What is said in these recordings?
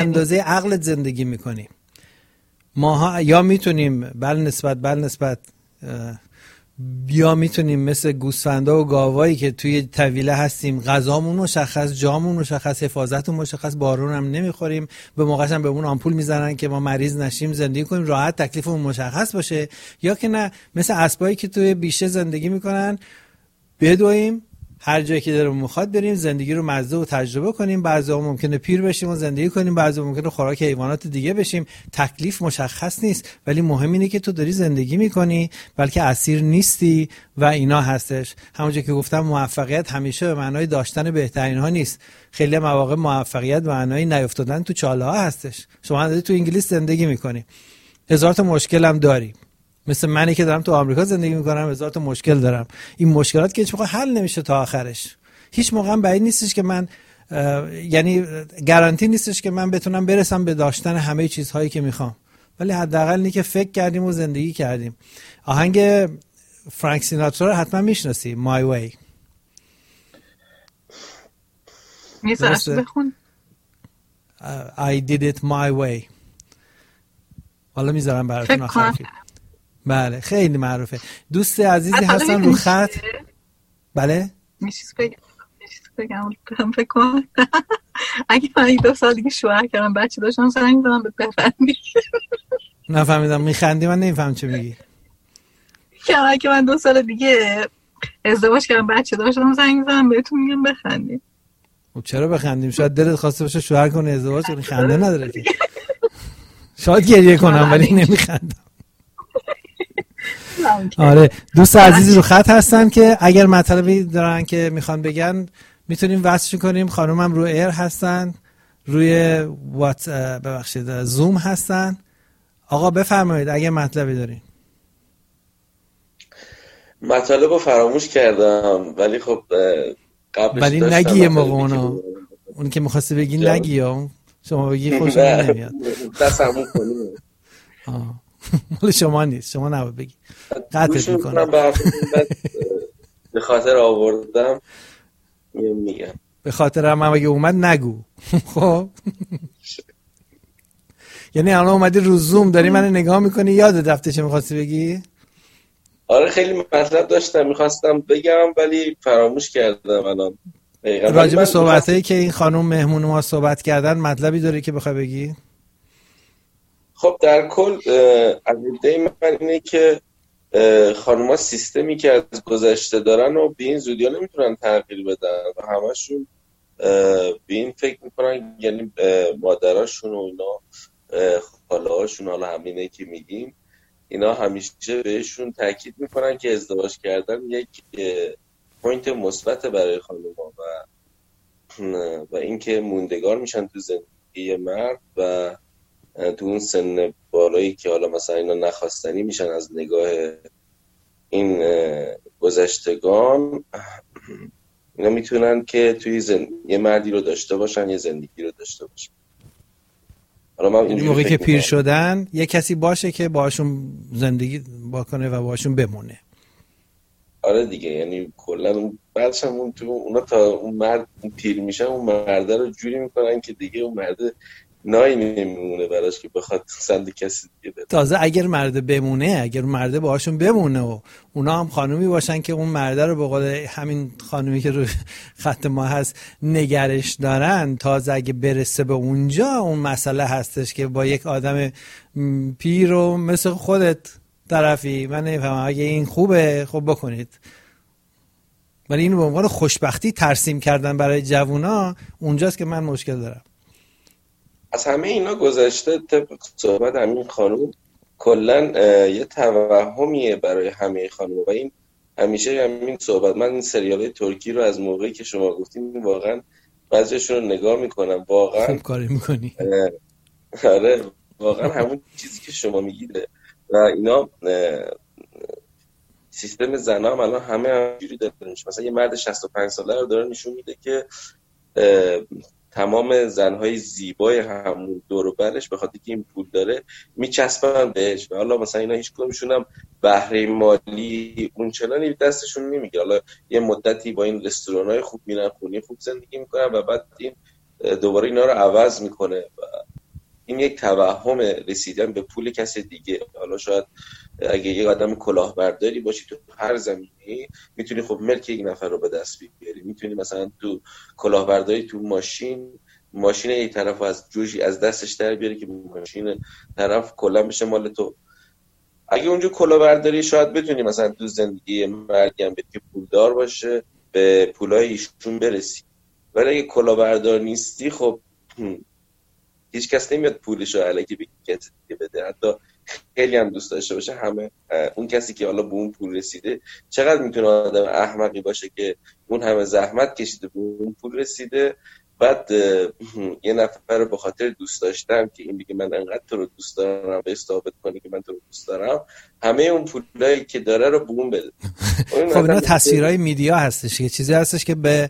اندازه عقلت زندگی میکنی. ماها یا میتونیم بل نسبت یا میتونیم مثل گوسفندا و گاوایی که توی طویله هستیم، غذامون مشخص، جامون مشخص، حفاظتمون مشخص، بارون هم نمیخوریم، به موقعش هم بهمون آمپول میزنن که ما مریض نشیم، زندگی کنیم راحت، تکلیفمون مشخص باشه. یا که نه مثل اسبایی که توی بیشه زندگی میکنن، بدویم هر جایی که دلمون میخواد بریم، زندگی رو مزه و تجربه کنیم. بعضی‌ها ممکنه پیر بشیم و زندگی کنیم، بعضی‌ها ممکنه خوراک حیوانات دیگه بشیم. تکلیف مشخص نیست، ولی مهم اینه که تو داری زندگی میکنی، بلکه اسیر نیستی و اینا هستش. همونجوری که گفتم موفقیت همیشه به معنای داشتن بهترین ها نیست. خیلی مواقع موفقیت به معنای نیافتادن تو چاله ها هستش. شما داری تو انگلیس زندگی میکنی، هزار تا مشکل هم داری. مثل منی که دارم تو آمریکا زندگی میکنم، هزار تا مشکل دارم. این مشکلات که هیچ موقع حل نمیشه تا آخرش. هیچ موقع هم بعید نیستش که من یعنی گارانتی نیستش که من بتونم برسم به داشتن همه چیزهایی که میخوام، ولی حداقل اینی که فکر کردیم و زندگی کردیم. آهنگ فرانک سیناترا رو حتما میشناسی، My Way. میذارم بخون. I did it my way. حالا میذارم براتون آخر. بله خیلی معروفه. دوست عزیزی هستن رو خط. بله میشیز بگم فکر کنم اگه من 2 سال دیگه شوهر کردم بچه داشتم زنگ زدم به بفهمی. نفهمیدم میخندی، من نمیفهم چه میگی. که اگه من 2 سال دیگه ازدواج کردم بچه داشتم زنگ زدم بهتون میگم بخندیم. خب چرا بخندیم؟ شاید دلت خواسته باشه شوهر کنی ازدواج کنی، خنده نداره که. شاید گریه کنم ولی نمیخندم. آره دوست عزیزی رو خط هستن که اگر مطلبی دارن که میخوان بگن میتونیم وصل کنیم. خانومم رو ایر هستن، روی زوم هستن. آقا بفرمایید اگر مطلبی دارین. مطلب رو فراموش کردم ولی خب قبلش ولی نگی یه موقع اون که میخواستی بگی نگی یا شما بگی خوشم نمیاد. دستمون کنیم مال شما نیست، شما نباید بگی، قطعت میکنم. به خاطر آوردم میگم، به خاطر هم اگه اومد نگو. خب یعنی الان اومدی رو زوم داری من نگاه میکنی، یادت رفته چه میخواستی بگی؟ آره خیلی مطلب داشتم میخواستم بگم ولی فراموش کردم. الان راجب صحبتایی که این خانم مهمون ما صحبت کردن مطلبی داری که بخوای بگی؟ خب در کل از ایده من اینه که خانوما سیستمی که از گذشته دارن و به این زودی ها نمیتونن تغییر بدن و همشون به این فکر میکنن، یعنی مادراشون و اینا، خالهاشون، حالا همینه که میگیم، اینا همیشه بهشون تاکید میکنن که ازدواج کردن یک پوینت مثبت برای خانوما و اینکه موندگار میشن تو زندگی مرد و تو اون سن بالایی که حالا مثلا اینا نخواستنی میشن از نگاه این گذشتگان، اینا میتونن که توی یه مردی رو داشته باشن، یه زندگی رو داشته باشن. حالا من این موقعی که پیر شدن یه کسی باشه که باشون زندگی بکنه و باشون بمونه. آره دیگه، یعنی کلا بعدش هم اونا تا اون مرد پیر میشن اون مرده رو جوری میکنن که دیگه اون مرده نایی نمیمونه براش که بخواد سند کسی دیگه بده. تازه اگر مرده بمونه، اگر مرده باهاشون بمونه و اونا هم خانومی باشن که اون مرده رو به قول همین خانومی که رو خط ما هست نگرش دارن، تازه اگه برسه به اونجا اون مسئله هستش که با یک آدم پیر و مثل خودت طرفی، من نمیفهمم اگه این خوبه خب بکنید، ولی اینو به عنوان خوشبختی ترسیم کردن برای جوونا اونجاست که من مشکل دارم. از همه اینا گذشته طبق صحبت همین خانوم کلن یه توهمیه برای همه خانوم و این همیشه همین صحبت. من این سریال‌های ترکی رو از موقعی که شما گفتین واقعا بعضیشون رو نگاه میکنم، واقعا خوب کاری میکنی. آره واقعا همون چیزی که شما میگیده و اینا سیستم زنا هم الان همه همجوری داره میشه. مثلا یه مرد 65 ساله رو داره نشون میده که تمام زنهای زیبای همون دور و برش به خاطر که این پول داره میچسبن بهش و حالا مثلا اینا هیچ کدومشون هم بهره مالی اونچنانی دستشون نمیگیره. حالا یه مدتی با این رستورانای خوب میرن، خونه خوب زندگی میکنن و بعد این دوباره اینا رو عوض میکنه و این یک توهم رسیدن به پول کسی دیگه. حالا شاید اگه یک آدم کلاهبرداری باشی تو هر زمینی میتونی خب ملک یک نفر رو به دست بیاری. میتونی مثلا تو کلاهبرداری تو ماشین یک طرف از جوشی از دستش در بیاری که ماشین طرف کلا بشه مال تو. اگه اونجا کلاهبرداری شاید بتونی مثلا تو زندگی مرگم بری که پولدار باشه به پولای ایشون برسی، ولی اگه کلاهبردار نیستی خب هیچ کس نمیاد پولشو الکی به کسی دیگه بده، حتی خیلی هم دوست داشته باشه همه اون کسی که حالا به اون پول رسیده چقدر میتونه آدم احمقی باشه که اون همه زحمت کشیده به اون پول رسیده، بعد یه نفر رو به خاطر دوست داشتم که این دیگه من انقدر تو رو دوست دارم به ثابت کنی که من تو رو دوست دارم همه اون پولایی که داره رو به اون بده. خب اینا تصویرهای میدیا هستش، یه چیزی هستش که به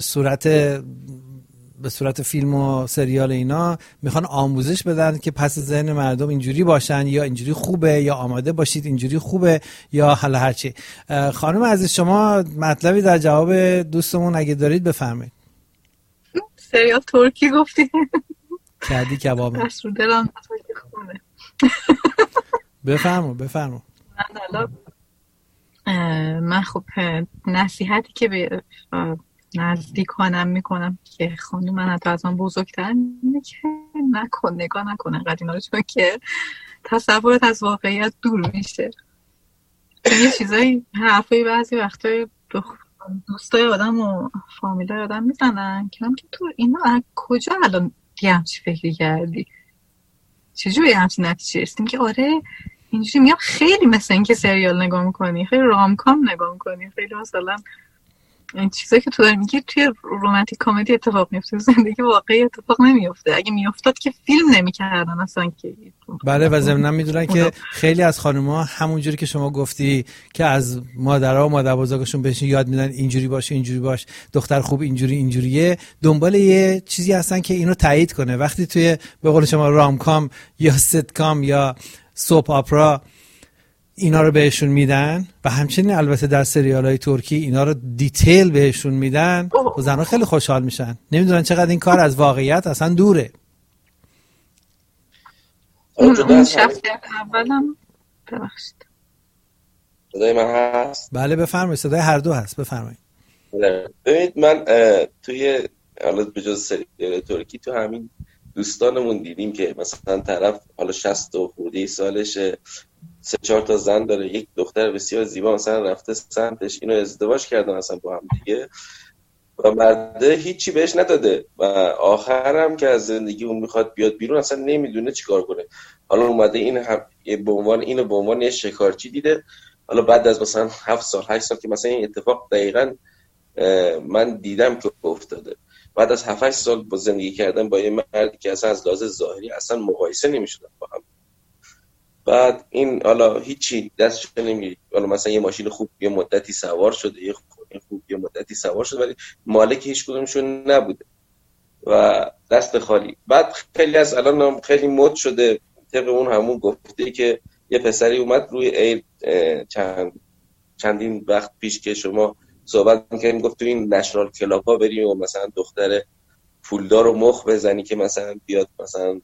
صورت فیلم و سریال اینا میخوان آموزش بدن که پس ذهن مردم اینجوری باشن یا اینجوری خوبه یا آماده باشید اینجوری خوبه یا حالا هرچی. خانم عزیز شما مطلبی در جواب دوستمون اگه دارید بفرمایید. سریال ترکی گفتی کردی کباب دست رو دلم خونه. بفرمایید. من خب نصیحتی که به نزدیکانم میکنم که خانم من حتی از من بزرگتر اینه که نگاه نکنه انقدر اینا رو، چون که تصورت از واقعیت دور میشه. یه چیزایی حرفای بعضی وقتای دوستای آدم و فامیلای آدم میزنن که من که تو اینا از کجا الان یه همچی فکری کردی، چجوری همچی نتیجه رسیدیم که آره اینجوری. میگم خیلی مثل این که سریال نگاه میکنی، خیلی رامکام نگاه میکنی، خیلی مثلا این چیزایی که تو داری میگی توی رومانتیک کمدی اتفاق میفته، زندگی واقعی اتفاق نمیفته. اگه میافتاد که فیلم نمیکردن اصلا که. بله و ضمن میدونن که خیلی از خانم‌ها همونجوری که شما گفتی که از مادرها و مادربزرگشون بهشون یاد میدن اینجوری باشه اینجوری باش، دختر خوب اینجوریه، دنبال یه چیزی هستن که اینو تایید کنه. وقتی توی به قول شما رامکام یا سیتکام یا سوپ آپرا اینا رو بهشون میدن و همچنین البته در سریال‌های ترکی اینا رو دیتیل بهشون میدن و زنها خیلی خوشحال میشن، نمیدونن چقدر این کار از واقعیت اصلا دوره. اون شخصیت اولم ببخشید صدای من هست؟ بله بفرمایید، صدای هر دو هست، بفرمایید. ببینید من توی حالا به جز سریال ترکی تو همین دوستانمون دیدیم که مثلا طرف حالا 60 و خورده سالشه، 3-4 تا زن داره، یک دختر بسیار زیبا مثلا رفته سمتش، اینو ازدواج کردن اصلا با هم دیگه و مرده هیچی بهش نداده و آخرم که از زندگی اون میخواد بیاد بیرون اصلا نمیدونه چیکار کنه. حالا اومده این اینو به عنوان یه شکارچی دیده. حالا بعد از مثلا 7 سال 8 سال که مثلا این اتفاق دقیقاً من دیدم که افتاده، بعد از 7-8 سال با زندگی کردن با یه مردی که اصلا از لحاظ ظاهری اصلا مقایسه نمیشدن با هم، بعد این حالا هیچی دستش نمیگیره. حالا مثلا یه ماشین خوب یه مدتی سوار شده، یه خوب یه مدتی سوار شده، ولی مالک هیچ کدومشون نبوده و دست خالی. بعد خیلی از الان خیلی مد شده طبق اون همون گفته که یه پسری اومد روی ایر چندین وقت پیش که شما صحبت می‌کردیم، گفت تو این نشنال کلاپا بریم و مثلا دختر پولدار رو مخ بزنی که مثلا بیاد مثلا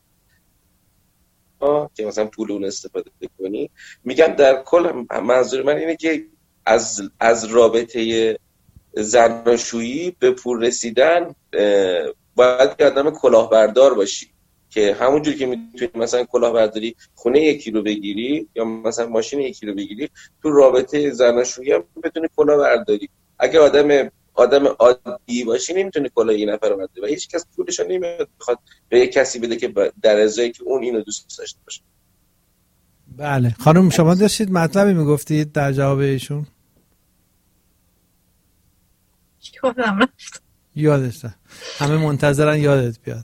که مثلا پول اون استفاده کنی. میگم در کل منظور من اینه که از رابطه زناشویی به پول رسیدن باید که آدم کلاهبردار باشی که همونجوری که میتونی مثلا کلاهبرداری خونه یکی رو بگیری یا مثلا ماشین یکی رو بگیری، تو رابطه زناشویی هم بتونی کلاهبرداری. اگه آدم عادی باشی نمیتونه کلاه یه نفر رو برداره و هیچ کس پولش رو نمیاد بخواد به یک کسی بده که در ازای که اون اینو دوست داشته باشه. بله خانم شما داشتید مطلبی میگفتید در جواب ایشون؟ یادم رفت. یادش رفت. همه منتظرن یادت بیاد.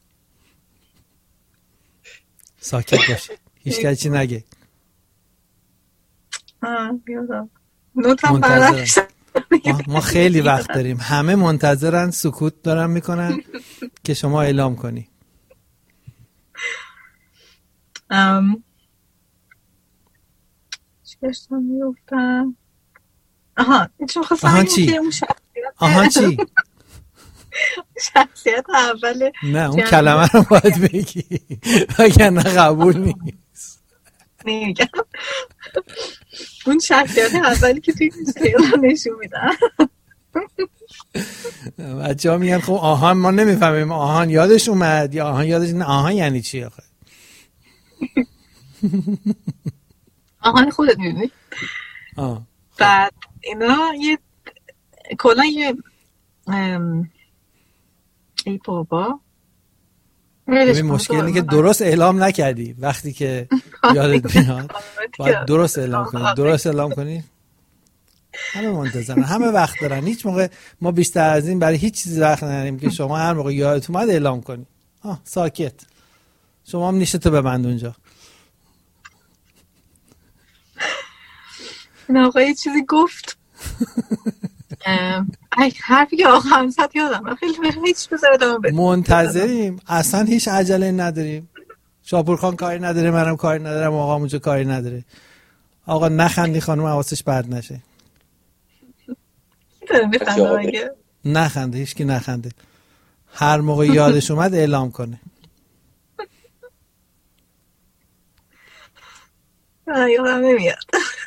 ساکت باشید، هیچ کسی چی نگه. یادم نوتم برش. ما خیلی وقت داریم، همه منتظرن، سکوت دارن میکنن که شما اعلام کنی. چشتم میفتم. آها چی؟ شخصیت اول نه اون کلمه رو باید بگی وگرنه قبول نیست. نمیگم اون شخصیت اولی که توی اینستاگرام نشون میدن. بچه ها میگن خب آهان ما نمیفهمیم آهان یادش اومد یا آهان یادش نه. آهان یعنی چی آخه؟ آهان خودت میدونی. بعد اینا یه کلا یه ای بابا مشکل اینه که درست اعلام نکردی. وقتی که یادت میاد باید درست اعلام کنی. درست اعلام کنی. همه منتظرن، همه وقت دارن. هیچ موقع ما بیشتر از این برای هیچ چیزی وقت نداریم که شما هر موقع یادت اومد اعلام کنی. ساکت. شما هم نیشتو ببند اونجا. این آقا یه چیزی گفت حرفی که آقا همسط یادم خیلی هیچ بذاره دامه بده. منتظریم، اصلا هیچ عجله نداریم. شاپورخان کاری نداره، منم کاری ندارم، آقا اونجا کاری نداره. آقا نخندی خانم حواسش بد نشه. نخنده، هیچ کی نخنده. هر موقع یادش اومد اعلام کنه. یادم نمیاد.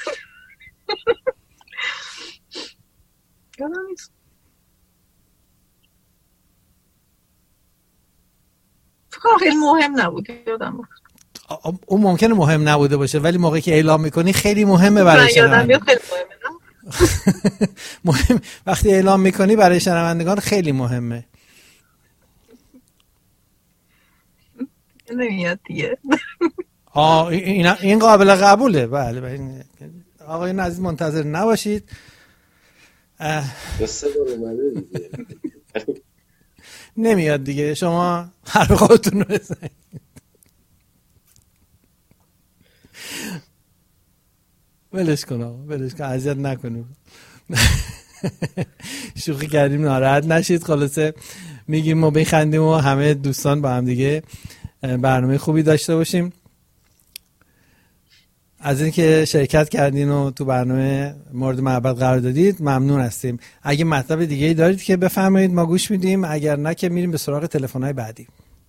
یادم نیست. فکر خیلی مهم نبود. یادم اون ممکنه مهم نبوده باشه ولی موقعی که اعلام میکنی خیلی مهمه برای شنوندگان. خیلی مهم. وقتی اعلام میکنی برای شنوندگان خیلی مهمه. نمیاد دیگه. این قابل قبوله. بله. آقایون عزیز منتظر نباشید. نمیاد دیگه. شما حرفاتون رو بزنید. ولش کن اذیت نکنیم. شوخی کردیم، ناراحت نشید. خلاصه میگیم ما بخندیم و همه دوستان با هم دیگه برنامه خوبی داشته باشیم. از اینکه شرکت کردین و تو برنامه مورد محبت قرار دادید ممنون هستیم. اگه مطلب دیگه ای دارید که بفرمایید ما گوش میدیم، اگر نه که میریم به سراغ تلفن‌های بعدی.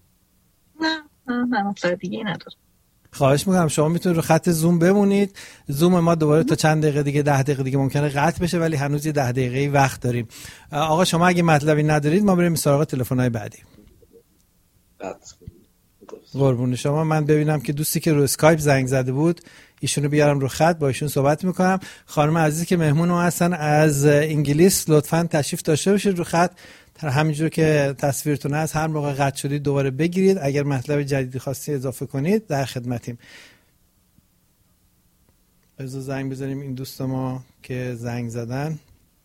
نه مطلب دیگه ندارم. خواهش میکنم شما میتونید رو خط زوم بمونید. زوم ما دوباره تا چند دقیقه دیگه 10 دقیقه دیگه ممکنه قطع بشه ولی هنوز یه 10 دقیقه‌ای وقت داریم. آقا شما اگه مطلبی ندارید ما بریم سراغ تلفن‌های بعدی. قربون شما. من ببینم که دوستی که رو اسکایپ زنگ زده بود ایشونو بیارم رو خط، با ایشون صحبت میکنم. خانم عزیزی که مهمون ما هستن از انگلیس لطفاً تشریف داشته باشید رو خط. همینجور که تصویرتون هست هر موقع قطع شدید دوباره بگیرید. اگر مطلب جدیدی خواستی اضافه کنید در خدمتیم. بذار زنگ بزنیم این دوست ما که زنگ زدن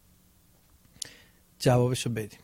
جوابشو بدیم.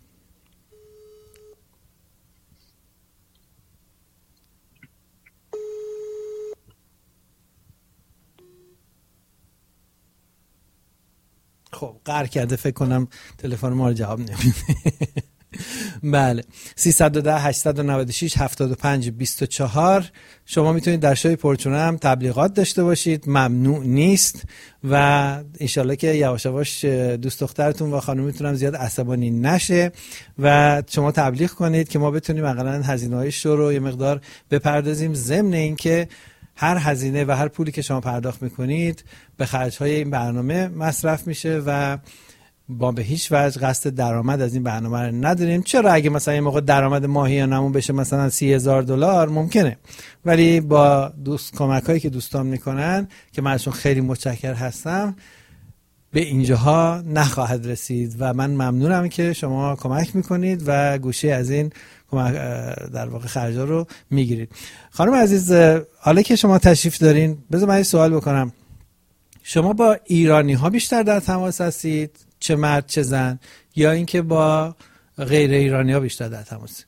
خب قهر کرده فکر کنم تلفن ما رو جواب نمیده. بله 310 896 75 24. شما میتونید در شوی پرچونه هم تبلیغات داشته باشید، ممنوع نیست و انشالله که یواش یواش دوست دخترتون و خانومتون هم زیاد عصبانی نشه و شما تبلیغ کنید که ما بتونیم حداقل هزینه‌های شو رو یه مقدار بپردازیم، ضمن اینکه هر هزینه و هر پولی که شما پرداخت میکنید به خرج‌های این برنامه مصرف میشه و ما به هیچ وجه قصد درآمد از این برنامه رو نداریم. چرا اگه مثلا یه موقع درآمد ماهیانمون بشه مثلا $30,000 ممکنه، ولی با کمک‌هایی که دوستان میکنن که من ازشون خیلی متشکر هستم به اینجاها نخواهد رسید و من ممنونم که شما کمک میکنید و گوشه از این در واقع خرجا رو میگیرید. خانم عزیز حالا که شما تشریف دارین بذار من یه سوال بکنم. شما با ایرانی ها بیشتر در تماس هستید، چه مرد چه زن، یا اینکه با غیر ایرانی ها بیشتر در تماس؟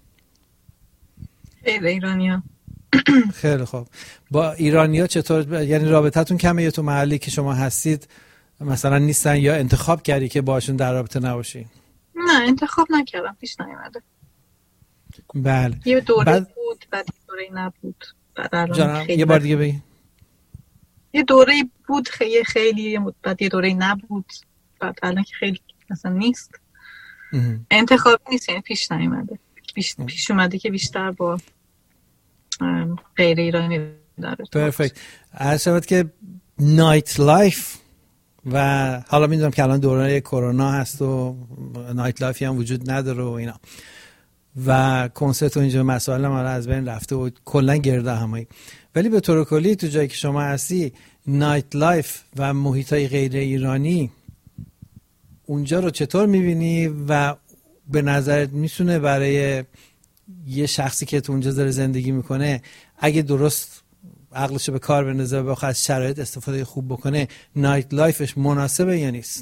غیر ایرانی ها. خیلی خوب. با ایرانی ها چطور، یعنی رابطتون کمه یا تو محلی که شما هستید مثلا نیستن یا انتخاب کردی که باشون در رابطه نباشی؟ نه انتخاب نکردم، پیش نیومده. بله. یه دوره بود بعد یه دوره نبود. جانم یه بار دیگه بگی. یه دوره بود خیلی بعد یه دوره نبود، بعد الان که خیلی مثلا نیست. انتخابی نیست، یعنی پیش نیومده، پیش اومده که بیشتر با غیر ایرانی داره. پرفکت. عرض شود که نایت لایف و حالا میدونم که الان دوران کرونا هست و نایت لایفی هم وجود نداره و اینا و کنسرت و اینجا مسائل هم از بین رفته و کلا گرده همایی، ولی به طور کلی تو جایی که شما هستی نایت لایف و محیطای غیر ایرانی اونجا رو چطور میبینی و به نظرت میتونه برای یه شخصی که تو اونجا داره زندگی میکنه اگه درست عقلشو به کار بندازه و بخواد از شرایط استفاده خوب بکنه نایت لایفش مناسبه یا نیست؟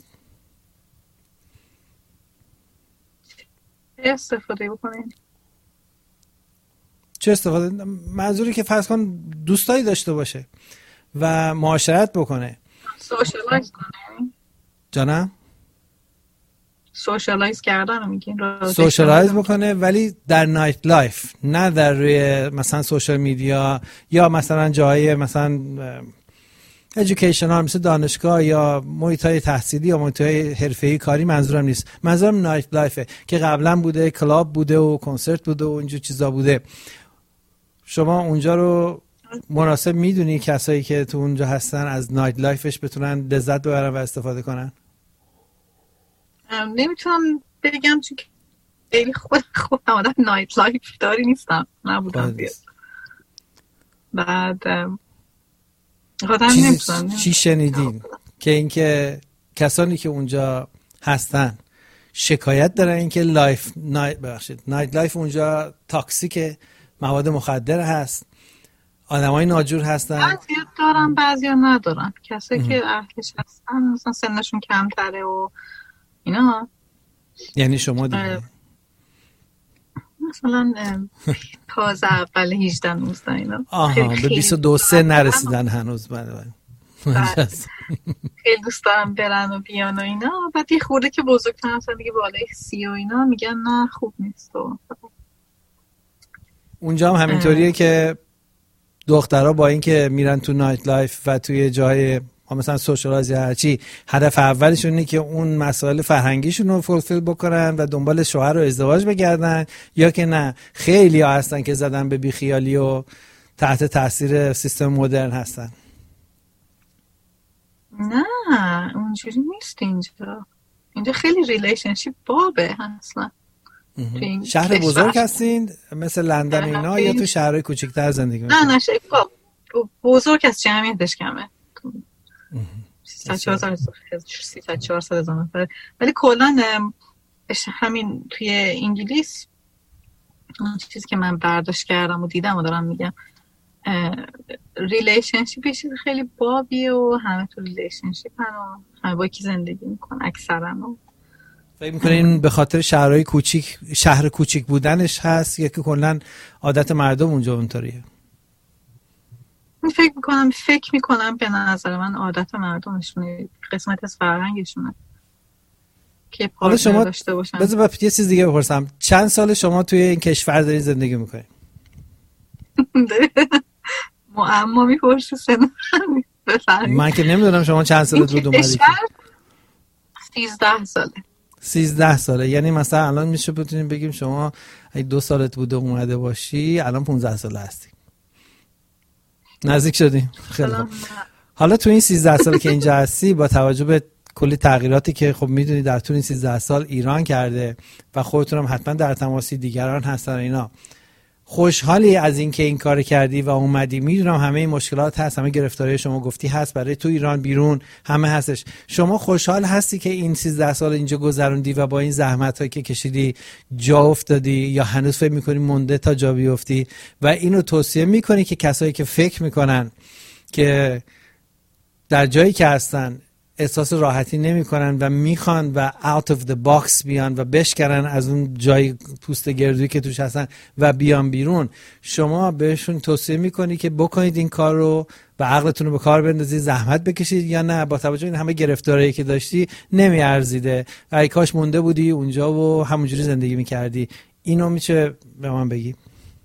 استفاده بکنه چه استفاده؟ منظوری که فرض کن دوستایی داشته باشه و معاشرت بکنه، سوشالایز کنه. جانم؟ سوشالایز کردن رو میگین؟ سوشالایز بکنه ولی در نایت لایف، نه در روی مثلا سوشال میدیا یا مثلا جای مثلا ایژوکیشنال مثل دانشگاه یا محیطای تحصیلی یا محیطای حرفه‌ای کاری. منظورم نیست، منظورم نایت لایفه که قبلا بوده، کلاب بوده و کنسرت بوده و اینجور چیزا بوده. شما اونجا رو مناسب میدونی کسایی که تو اونجا هستن از نایت لایفش بتونن لذت ببرن و استفاده کنن؟ نمیتونم بگم چون خیلی خودم آدم نایت لایف داری نیستم، نبودم بعد چی شنیدین که اینکه کسانی که اونجا هستن شکایت دارن اینکه نایت لایف اونجا تاکسیکه، مواد مخدر هست، آدمای ناجور هستن؟ بعضیا دارن بعضیا ندارن. کسایی که اهلش هستن مثلا سنشون کمتره و اینا. یعنی شما دیگه مثلا تازه اول 18 19 اینا به 22 3 نرسیدن هنوز. خیلی دوست دارم برن و بیان و اینا. بعد یه خورده که بزرگتر مثلا دیگه بالای 30 و اینا میگن نه خوب نیست. و اونجا هم همینطوریه که دخترها با اینکه میرن تو نایت لایف و توی جای مثلا سوشالایز یا هرچی، هدف اولشون اینه که اون مسائل فرهنگیشون رو فولفیل بکنن و دنبال شوهر و ازدواج بگردن، یا که نه خیلی ها هستن که زدن به بیخیالی و تحت تاثیر سیستم مدرن هستن؟ نه اونجوری نیست. اینجا خیلی ریلیشنشیپ بابه اصلا. شهر بزرگ هستین مثل لندن اینا یا تو شهرهای کوچیک‌تر زندگی میکنین؟ نه بزرگ هست، جمعیتش کمه، 300-400 هزار نفر. ولی کلا همین توی انگلیس اون چیزی که من برداشت کردم و دیدم و دارم میگم، ریلیشنشیپ چیز خیلی بابیه و همه تو ریلیشنشیپ همه با کی زندگی میکنن اکثرا. فکر میکنین به خاطر شهرهای کوچیک، شهر کوچیک بودنش هست یا که کلا عادت مردم اونجا اونطوریه؟ فکر میکنم به نظر من عادت مردمشونه، قسمت از فرهنگشونه که پارتنر داشته باشن. بذار یه چیز دیگه بپرسم، چند سال شما توی این کشور دارین زندگی میکنین؟ معما میپرسی سن من که نمیدونم شما چند سال بود اومدید. 13 ساله. 13 ساله، یعنی مثلا الان میشه بتونیم بگیم شما اگه 2 سالت بوده اومده باشی الان 15 ساله هستی، نزدیک شدیم. خیلی خوب. حالا تو این 13 سال که اینجا هستی، با توجه به کلی تغییراتی که خب میدونی در طول این 13 سال ایران کرده و خودتون هم حتما در تماسی دیگران هستن اینا، خوشحالی از این که این کار کردی و اومدی؟ میدونم همه این مشکلات هست، همه گرفتاری شما گفتی هست، برای تو ایران بیرون همه هستش. شما خوشحال هستی که این 13 سال اینجا گذروندی و با این زحمتایی که کشیدی جا افتادی، یا هنوز فکر میکنی مونده تا جا بیفتی؟ و اینو توصیه میکنی که کسایی که فکر میکنن که در جایی که هستن احساس راحتی نمیکنن و میخوان و out of the box بیان و بشکنن از اون جای پوست گردویی که توش هستن و بیان بیرون، شما بهشون توصیه میکنی که بکنید این کار رو و عقلتون رو به کار بندازید، زحمت بکشید، یا نه با توجه این همه گرفتاری که داشتی نمیارزیده و ای کاش مونده بودی اونجا و همونجوری زندگی میکردی؟ اینو میشه به من بگی؟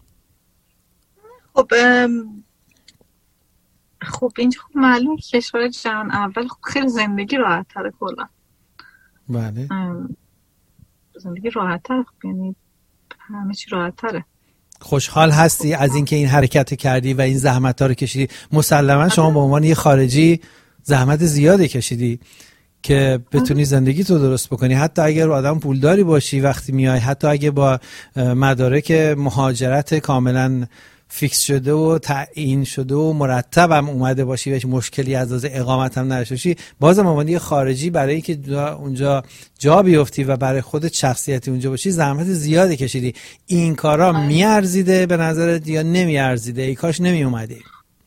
خب اینجا خب معلوم کشور جهان اول خب خیلی زندگی راحت تره کلا. بله. زندگی راحت تر، یعنی همه چی راحت تره. خوشحال هستی از اینکه این حرکت کردی و این زحمت ها رو کشیدی؟ مسلما شما به عنوان یه خارجی زحمت زیادی کشیدی که بتونی زندگی تو درست بکنی، حتی اگر آدم پولداری باشی وقتی میای، حتی اگه با مدارک مهاجرت کاملا فیکس شده و تعیین شده و مرتب هم اومده باشی و مشکلی از لحاظ اقامت هم نداشته باشی، بازم عنوان یه خارجی برای اینکه اونجا جا بیفتی و برای خودت شخصیتی اونجا باشی زحمت زیادی کشیدی. این کارا میارزیده به نظرت یا نمیارزیده؟ ای کاش نمی اومدی.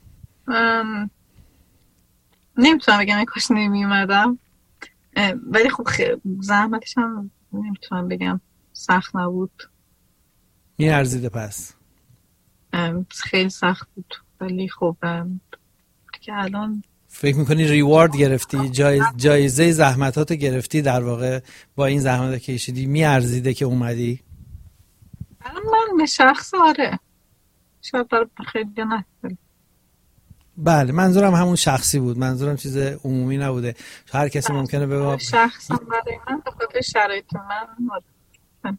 نمیتونم بگم ای کاش نمی اومدم، ولی خب زحمتش هم نمیتونم بگم سخت نبود. میارزیده پس؟ خیلی سخت بود ولی خب که الان فکر میکنی ریوارد گرفتی، جایزه زحمتاتو گرفتی در واقع با این زحمت که کشیدی؟ میارزیده که اومدی؟ الان من به شخص آره، شاید برای خیلی نه. بله منظورم همون شخصی بود، منظورم چیز عمومی نبوده. هر کسی ممکنه بگه شخصا برای من به خاطر شرایط من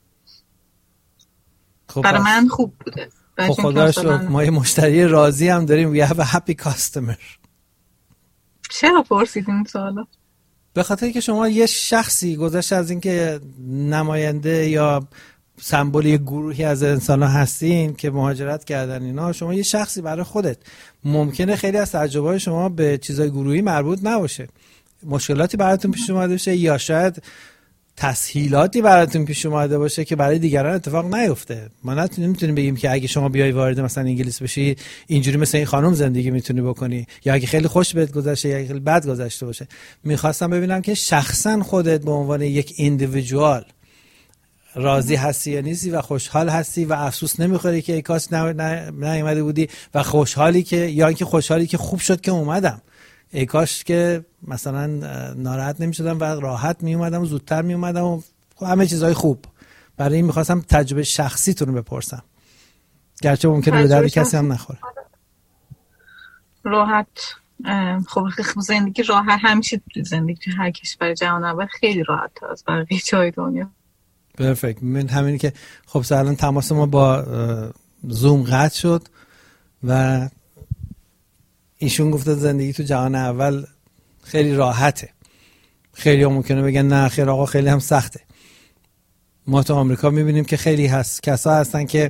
خب برای من خوب بوده. خب خدا رو شکر ما یه مشتری راضی هم داریم. We have a happy customer. چرا پرسیدین سوالا؟ به خاطر که شما یه شخصی گذشته از اینکه نماینده یا سمبل یه گروهی از انسان‌ها هستین که مهاجرت کردن اینا، شما یه شخصی برای خودت. ممکنه خیلی از تجربه‌های شما به چیزای گروهی مربوط نباشه، مشکلاتی براتون پیش اومده باشه یا شاید تسهیلاتی براتون پیش اومده باشه که برای دیگران اتفاق نیفته. ما نمیتونیم بگیم که اگه شما بیای وارد مثلا انگلیس بشی اینجوری مثل این خانم زندگی میتونی بکنی، یا اگه خیلی خوش بهت گذشته یا خیلی بد گذشته باشه. میخواستم ببینم که شخصا خودت به عنوان یک ایندیویدوال راضی هستی یا نیستی و خوشحال هستی و افسوس نمیخوری که ای کاش نیومده بودی و خوشحالی که یا اینکه خوشحالی که خوب شد که اومدم، ای کاش که مثلا ناراحت نمیشدم و راحت میومدم و زودتر میومدم و همه چیزهای خوب. برای این میخواستم تجربه شخصیتون رو بپرسم، گرچه ممکنه به درد کسی هم نخوره. راحت خب زندگی راحت همیشه، زندگی هر کشور جهان اول خیلی راحت تر از بقیه جای دنیا. پرفکت. من همینی که خب الان تماس ما با زوم قطع شد و ایشون گفته زندگی تو جهان اول خیلی راحته. خیلی هم ممکنه بگن نه خیر آقا خیلی هم سخته. ما تو آمریکا میبینیم که خیلی هست کسا هستن که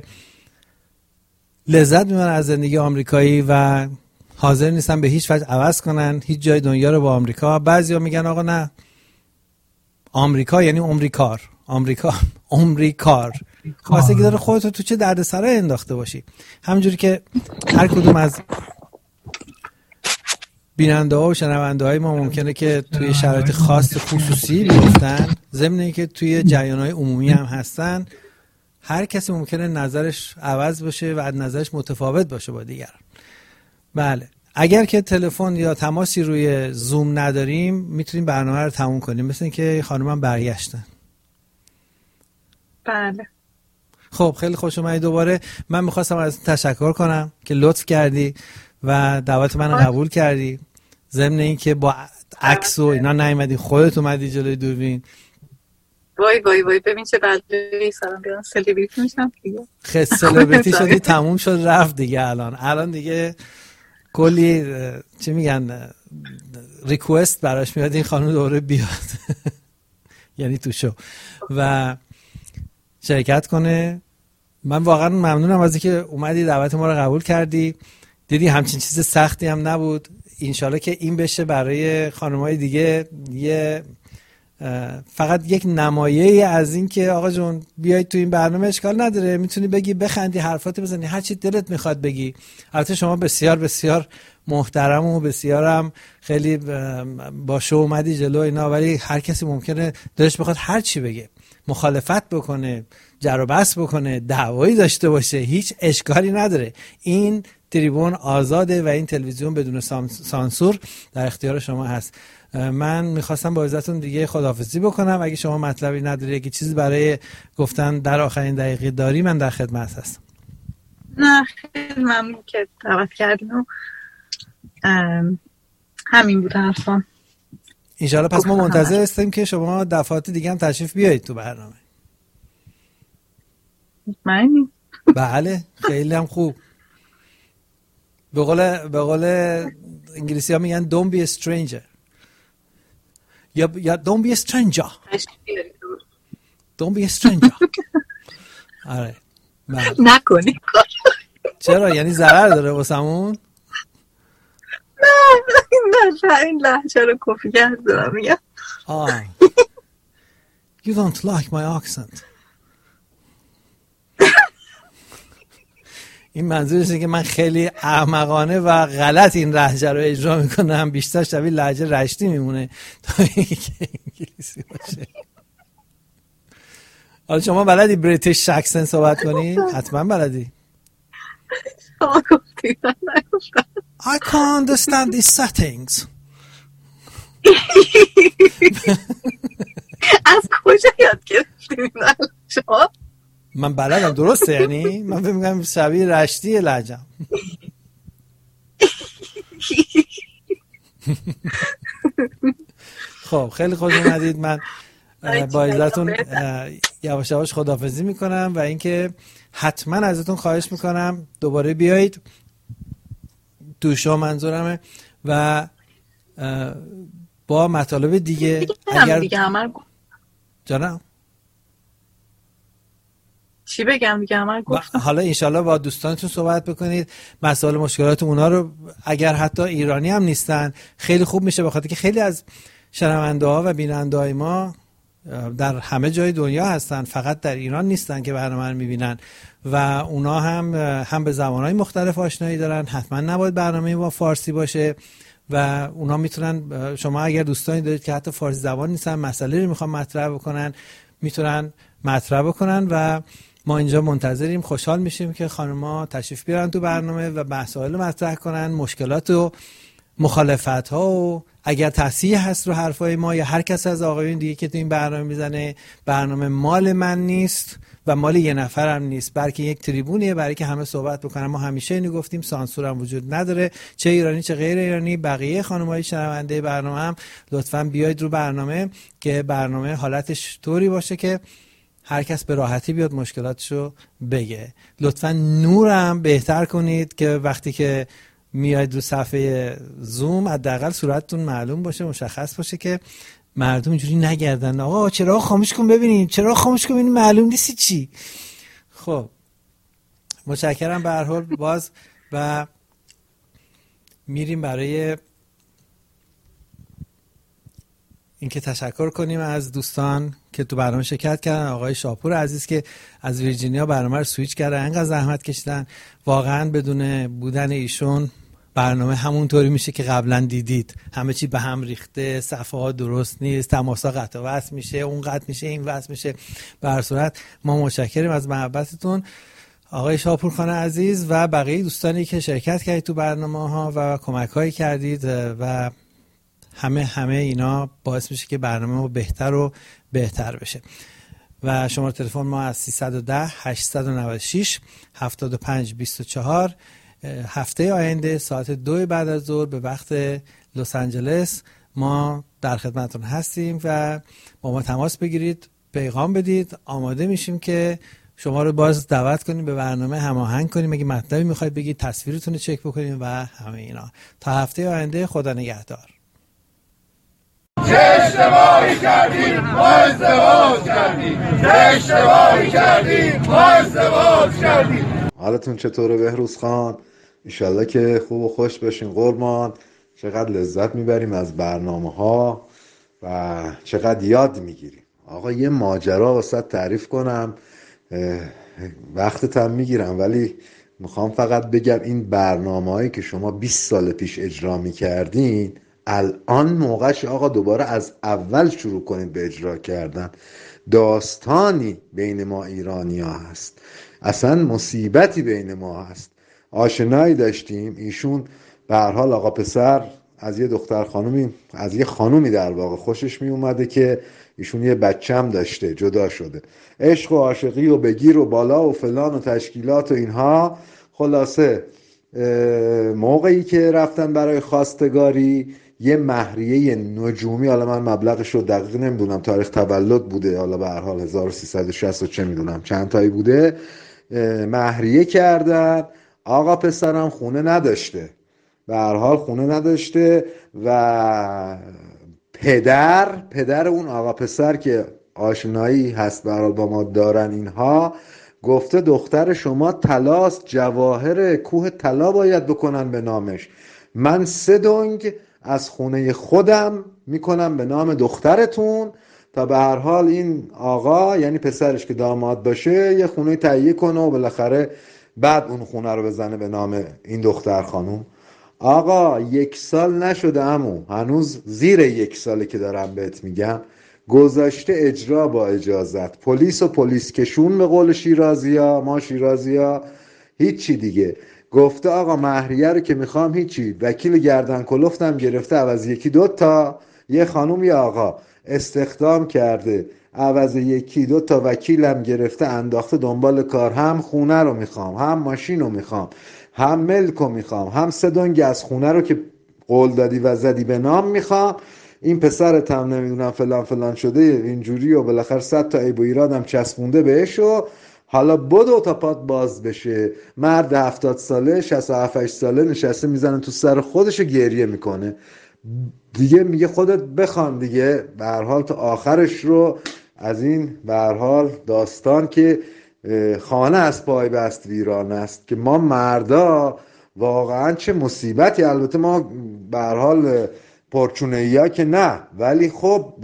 لذت میبرن از زندگی آمریکایی و حاضر نیستن به هیچ وجه عوض کنن هیچ جای دنیا رو با آمریکا. بعضیا میگن آقا نه آمریکا یعنی عمری کار خواسته که داره خودتو تو چه دردسرای انداخته باشی. همونجوری که هر کدوم از بیننده ها و شنونده های ما ممکنه که توی شرایط خاص خصوصی بیفتن، ضمن اینکه توی جریان های عمومی هم هستن، هر کسی ممکنه نظرش عوض بشه و نظرش متفاوت باشه با دیگران. بله اگر که تلفن یا تماسی روی زوم نداریم میتونیم برنامه رو تموم کنیم. مثل اینکه خانمم برگشتن. بله خب خیلی خوش اومدی دوباره. من میخواستم از تشکر کنم که لطف کردی و دعوت منو قبول کردی، ضمن اینکه با عکس و اینا نیومدی، خودت اومدی جلوی دوربین. وای ببین چه بلایی سلام بیان سلبریتی میشم دیگه. خیلی سلبریتی شدی، تموم شد رفت دیگه. الان دیگه کلی چی میگن ریکوست براش میاد این خانم دوباره بیاد یعنی تو شو و شرکت کنه. من واقعا ممنونم از اینکه اومدی دعوت ما رو قبول کردی. دیدی همچین چیز سختی هم نبود. انشالله که این بشه برای خانم‌های دیگه یه فقط یک نمایه از این که آقا جون بیای تو این برنامه اشکال نداره، میتونی بگی بخندی حرفات بزنی هر چی دلت میخواد بگی. البته شما بسیار بسیار محترم و بسیارم خیلی با شو اومدی جلو اینا، ولی هر کسی ممکنه دلش بخواد هر چی بگه، مخالفت بکنه، جر و بحث بکنه، دعوایی داشته باشه، هیچ اشکالی نداره. این تریبون آزاده و این تلویزیون بدون سانسور در اختیار شما هست. من میخواستم با عزتون دیگه خداحافظی بکنم. اگه شما مطلبی نداری، اگه چیزی برای گفتن در آخرین دقیقه داری، من در خدمت هستم. نه خیلی ممنون که دعوت کردین و همین بود حرفم. انشالله پس ما منتظر هستیم که شما دفعات دیگه هم تشریف بیایید تو برنامه. مطمئنی؟ بله خیلی هم خوب. به قول انگلیسی ها میگن don't be a stranger یا don't be a stranger don't be a stranger. آره نکنی. چرا؟ یعنی ضرر داره واسمون؟ نه این لحجه رو کپی کردم میگم. You don't like my accent. این منظورشه که من خیلی احمقانه و غلط این لهجه رو اجرا میکنم، بیشتر شبیه لهجه رشتی میمونه تا اینکه انگلیسی باشه. حالا شما بلدی بریتیش اکسنت صحبت کنی؟ حتما بلدی. I can't understand these settings. از کجا یاد گرفتی شما؟ من بلدم درسته، یعنی من فکر می‌کنم شبیه رشتی لهجه‌ام. خب خیلی خوش اومدید. من با اجازهتون یواش یواش خداحافظی میکنم و اینکه حتما ازتون خواهش میکنم دوباره بیایید تو شو، منظورمه، و با مطالب دیگه اگر جانم چی بگم دیگه عمل گفتم. حالا انشالله با دوستانتون صحبت بکنید، مسائل مشکلات اونا رو اگر حتی ایرانی هم نیستن خیلی خوب میشه، بخاطر که خیلی از شنونده ها و بیننده های ما در همه جای دنیا هستن، فقط در ایران نیستن که برنامه رو میبینن و اونا هم به زبانهای مختلف آشنایی دارن. حتما نباید برنامه با فارسی باشه و اونا میتونن، شما اگر دوستانی دارید که حتی فارسی زبان نیستن مسئله رو میخوان مطرح بکنن، میتونن مطرح بکنن و ما اینجا منتظریم. خوشحال میشیم که خانم‌ها تشریف بیارن تو برنامه و مسائل مطرح کنن، مشکلات و مخالفت‌ها و اگر تصحیح هست رو حرفای ما یا هر کس از آقایون دیگه که تو این برنامه میزنه. برنامه مال من نیست و مال یه نفر هم نیست، بلکه یک تریبونیه برای که همه صحبت بکنن. ما همیشه اینو گفتیم، سانسور هم وجود نداره، چه ایرانی چه غیر ایرانی. بقیه خانم‌های شنونده برنامه هم لطفاً بیاید رو برنامه که برنامه حالتش طوری باشه که هر کس به راحتی بیاد مشکلاتشو بگه. لطفاً نورم بهتر کنید که وقتی که میاید رو صفحه زوم حداقل صورتتون معلوم باشه، مشخص باشه که مردم اینجوری نگردن آقا چرا خاموش کن ببینیم، چرا خاموش کن ببینیم، معلوم نیست چی. خب متشکرم به هر حال باز و میریم برای اینکه تشکر کنیم از دوستان که تو برنامه شرکت کردن. آقای شاپور عزیز که از ویرجینیا برنامه رو سویچ کردن، انقدر زحمت کشیدن، واقعا بدون بودن ایشون برنامه همونطوری میشه که قبلا دیدید، همه چی به هم ریخته، صفحه ها درست نیست، تماسا قطع و وصل میشه، اون قطع میشه این وصل میشه. به هر صورت ما متشکریم از محبتتون آقای شاپور خان عزیز و بقیه دوستانی که شرکت کردید تو برنامه ها و کمک هایی کردید و همه اینا باعث میشه که برنامه ما بهتر و بهتر بشه. و شماره تلفن ما از 310 896 7524. هفته آینده ساعت 2 بعد از ظهر به وقت لس آنجلس ما در خدمتتون هستیم و با ما تماس بگیرید، پیغام بدید. آماده میشیم که شما رو باز دعوت کنیم به برنامه، هماهنگ کنیم، اگه مطلبی میخواید بگید تصویرتون رو چک بکنیم و همه اینا. تا هفته آینده، خدا نگهدار. چه اشتباهی کردیم ما ازدواج کردیم، چه اشتباهی کردیم ما ازدواج کردیم. حالتون چطوره بهروز خان؟ انشالله که خوب و خوش باشین قربان. چقدر لذت میبریم از برنامه ها و چقدر یاد میگیریم. آقا یه ماجرا واسه تعریف کنم، وقتت هم میگیرم ولی میخوام فقط بگم این برنامه هایی که شما 20 سال پیش اجرا میکردین الان موقعش آقا دوباره از اول شروع کنید به اجرا کردن. داستانی بین ما ایرانی ها هست، اصلا مصیبتی بین ما هست. آشنایی داشتیم، ایشون به هر حال آقا پسر از یه دختر خانومی، از یه خانومی در واقع خوشش می اومده که ایشون یه بچم داشته، جدا شده، عشق و عاشقی و بگیر و بالا و فلان و تشکیلات و اینها. خلاصه موقعی که رفتن برای خواستگاری یه مهریه نجومی، حالا من مبلغش رو دقیق نمیدونم، تاریخ تولد بوده، حالا به هر حال 1360 چه میدونم چند تایی بوده، مهریه کردن. آقا پسرم خونه نداشته، به هر حال خونه نداشته و پدر اون آقا پسر که آشنایی هست به هر حال با ما دارن اینها، گفته دختر شما طلاست، جواهر کوه طلا باید بکنن به نامش. من 3 دنگ از خونه خودم میکنم به نام دخترتون تا به هر حال این آقا، یعنی پسرش که داماد باشه، یه خونه تهیه کنه و بالاخره بعد اون خونه رو بزنه به نام این دختر خانوم. آقا 1 سال نشده عمو، هنوز زیر 1 ساله که دارم بهت میگم، گذاشته اجرا با اجازت، پلیس و پلیس کشون به قول شیرازیا، ما شیرازیا هیچی دیگه. گفته آقا مهریه رو که میخوام هیچی، وکیل گردن کلفتم گرفته، عوض 1-2 تا یه خانوم یه آقا استخدام کرده، عوض 1-2 تا وکیلم گرفته انداخته دنبال کار، هم خونه رو میخوام، هم ماشین رو میخوام، هم ملک رو میخوام، هم 3 دنگ از خونه رو که قول دادی و زدی به نام میخوام. این پسرت هم نمیدونم فلان فلان شده اینجوری و بالاخره 100 تا عیب و ایرادم چسبونده بهش و حالا بدو تا پات باز بشه. مرد 70 ساله 67 ساله نشسته میزنه تو سر خودش و گریه میکنه دیگه. میگه خودت بخوان دیگه به هر حال تا آخرش رو از این به هر حال داستان که خانه از پای بست ویران است، که ما مردا واقعا چه مصیبتی. البته ما به هر حال پرچونه‌ای که نه، ولی خب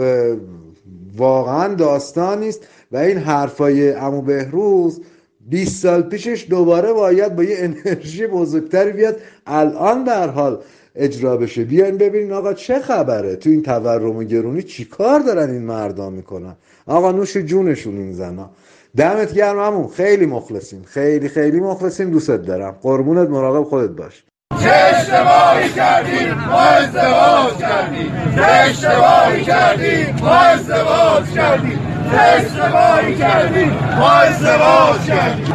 واقعا داستان نیست. و این حرفای عمو بهروز 20 سال پیشش دوباره باید با یه انرژی بزرگتری بیاد الان در حال اجرا بشه. بیاین ببینین آقا چه خبره تو این تورم و گرونی، چی کار دارن این مردا میکنن. آقا نوش جونشون این زنا. دمت گرم عمو، خیلی مخلصیم، خیلی خیلی مخلصیم، دوستت دارم، قربونت، مراقب خودت باش. چه اشتباهی کردیم ما ازدواج کردیم، چه اشتباهی کردیم ما ازدواج کردیم، چه اشتباهی کردیم ما ازدواج کردیم.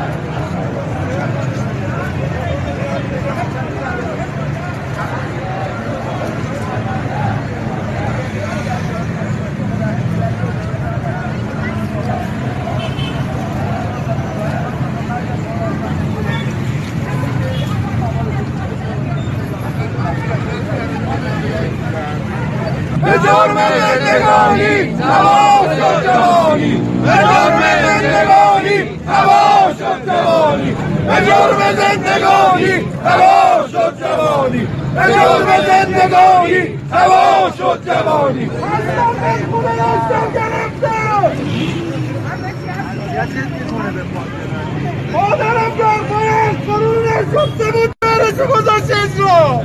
به جرم زندگانی هوا شد جوانی، به جرم زندگانی هوا شد جوانی، به جرم زندگانی هوا شد جوانی، به جرم زندگانی هوا شد جوانی. مادرم گرمایش قرون شده بود برشو گذاشت اجرا.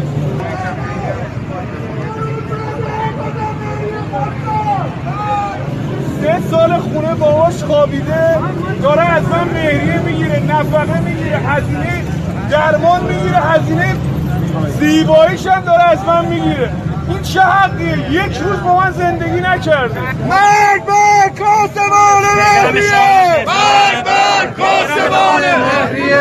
3 سال خونه باهاش خوابیده، داره از من مهریه میگیره، نفقه میگیره، هزینه درمان میگیره، هزینه زیباییش هم داره از من میگیره. این چه حقیه؟ 1 روز با من زندگی نکرده. مرگ بر کاسبان مهریه، مرگ بر کاسبان مهریه،